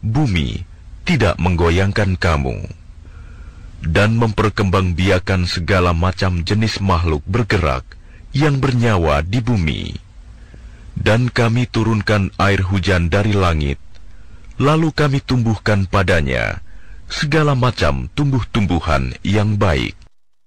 bumi tidak menggoyangkan kamu, dan memperkembangbiakan segala macam jenis makhluk bergerak yang bernyawa di bumi. Dan kami turunkan air hujan dari langit, lalu kami tumbuhkan padanya segala macam tumbuh-tumbuhan yang baik.